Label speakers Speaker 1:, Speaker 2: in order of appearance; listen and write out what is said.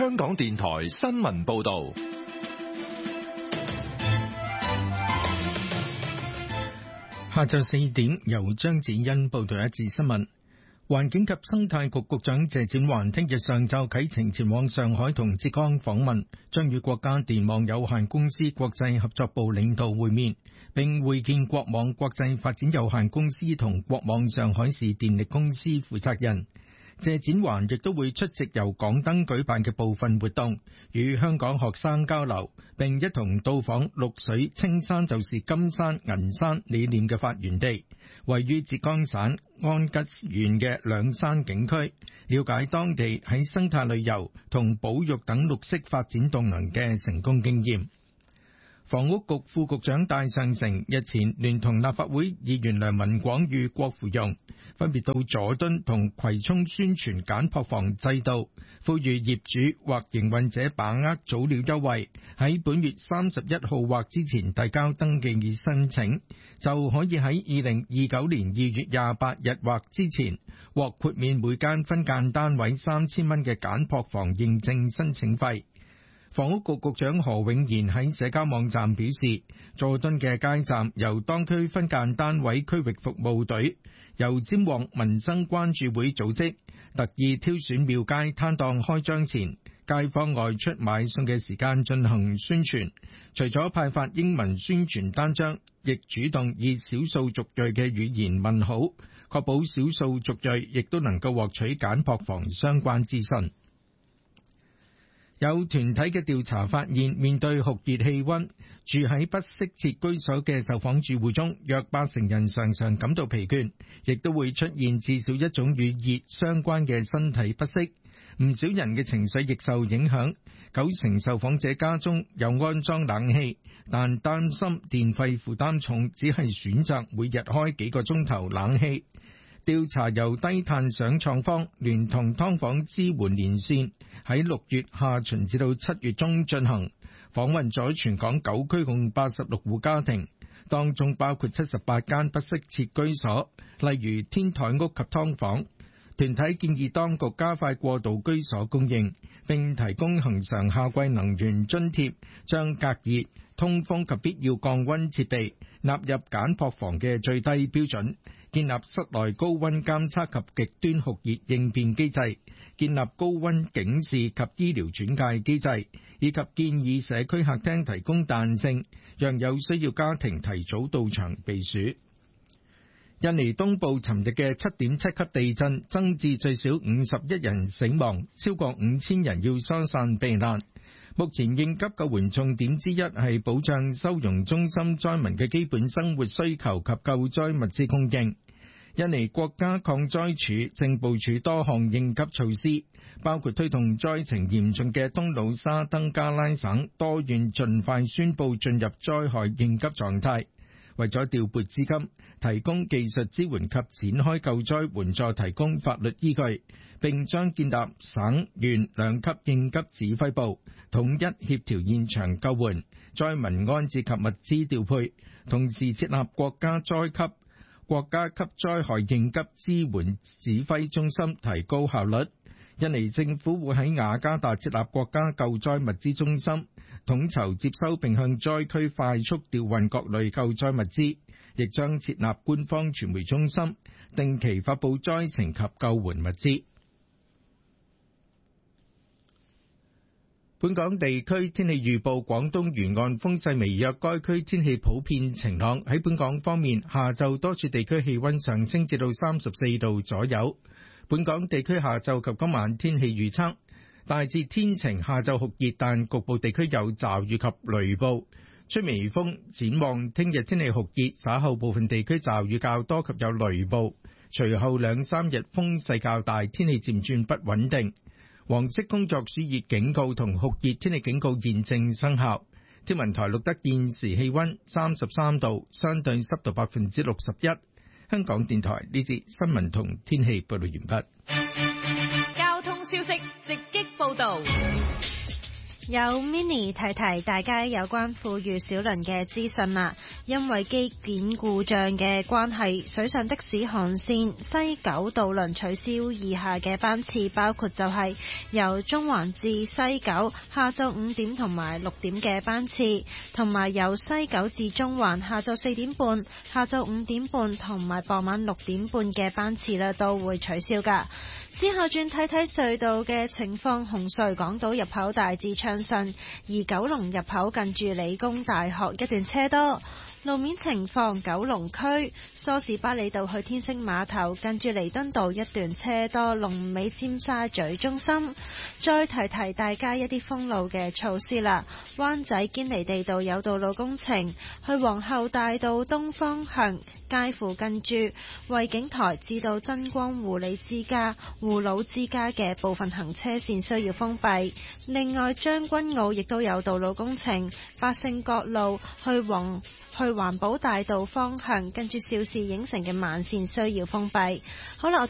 Speaker 1: 香港電台新聞報道。
Speaker 2: 下晝4點，由張子欣報道一節新聞。環境及生態局局長謝展寰聽日上晝啟程前往上海同浙江訪問，將與國家電網有限公司國際合作部領導會面，並會見國網國際發展有限公司同國網上海市電力公司負責人。謝展寰亦都會出席由港燈舉辦嘅部分活動，與香港學生交流，並一同到訪綠水青山就是金山銀山理念嘅發源地，位於浙江省安吉縣嘅兩山景區，了解當地喺生態旅遊同保育等綠色發展動能嘅成功經驗。房屋局副局長戴尚成日前聯同立法會議員梁文廣與郭芙蓉分別到佐敦同葵涌宣傳簡樸房制度，呼籲業主或營運者把握早鳥優惠，喺本月31號或之前遞交登記以申請，就可以喺2029年2月28日或之前獲豁免每間分間單位3000蚊嘅簡樸房認證申請費。房屋局局長何永賢喺社交網站表示，佐敦嘅街站由當區分間單位區域服務隊由尖旺民生關注會組織，特意挑選廟街攤檔開張前街坊外出買餸嘅時間進行宣傳，除咗派發英文宣傳單張，亦主動以少數族裔嘅語言問好，確保少數族裔亦都能夠獲取簡樸房相關資訊。有團體嘅調查發現，面對酷熱氣溫，住喺不適切居所嘅受訪住戶中，約80%人常常感到疲倦，亦都會出現至少一種與熱相關嘅身體不適。唔少人嘅情緒亦受影響，90%受訪者家中有安裝冷氣，但擔心電費負擔重，只係選擇每日開幾個鐘頭冷氣。調查由低碳想創坊聯同劏房支援連線喺6月下旬至到7月中進行，訪問咗全港9區共86戶家庭，當中包括78間不適切居所，例如天台屋及劏房。團體建議當局加快過渡居所供應，並提供恆常夏季能源津貼，將隔熱、通風及必要降溫設備納入簡樸房嘅最低標準，建立室內高溫監測及極端酷熱應變機制，建立高溫警示及醫療轉介機制，以及建議社區客廳提供彈性，讓有需要家庭提早到場避暑。印尼東部尋日嘅7.7級地震增至最少51人死亡，超過5000人要疏散避難。目前應急救援重點之一係保障收容中心災民嘅基本生活需求及救災物資供應。印尼國家抗災署正部署多項應急措施，包括推動災情嚴重嘅東努沙登加拉省多縣盡快宣布進入災害應急狀態。為咗調撥資金，提供技術支援及展開救災援助提供法律依據，並將建立省縣2級應急指揮部，統一協調現場救援、災民安置及物資調配，同時設立國家級災害應急支援指揮中心，提高效率。印尼政府會喺雅加達設立國家救災物資中心，統籌接收並向災區快速調運各類救災物資，亦將設立官方傳媒中心，定期發布災情及救援物資。本港地區天氣預報，廣東沿岸風勢微弱，該區天氣普遍晴朗。喺本港方面，下晝多處地區氣溫上升至到34度左右。本港地區下晝及今晚天氣預測，大致天晴，下晝酷熱，但局部地區有驟雨及雷暴，吹微風。展望聽日天氣酷熱，稍後部分地區驟雨較多及有雷暴，隨後2-3日風勢較大，天氣漸轉不穩定。黃色工作暑熱警告同酷熱天氣警告現正生效。天文台錄得現時氣溫33度，相對濕度61%。香港電台呢節新聞同天氣報道完畢。
Speaker 3: 交通消息直擊報道。 有 Mini 提提大家有關富裕小輪嘅資訊啦，因為機件故障嘅關係，水上的士航線西九渡輪取消以下嘅班次，包括就係由中環至西九下晝5點同埋6點嘅班次，同埋由西九至中環下晝4點半、下晝5點半同埋傍晚6點半嘅班次啦，都會取消㗎。之後轉睇睇隧道嘅情況，紅隧港島入口大致暢順，而九龍入口近住理工大學一段車多。路面情況，九龍區梳士巴利道去天星碼頭近住彌敦道一段車多，龍尾尖沙咀中心。再提提大家一啲封路嘅措施啦，灣仔堅尼地道有道路工程，去皇后大道東方向介乎近住惠景台至到真光護老之家嘅部分行車線需要封閉。另外將軍澳亦都有道路工程，百勝角路去環保大道方向跟住邵氏影城嘅慢線需要封閉。好啦。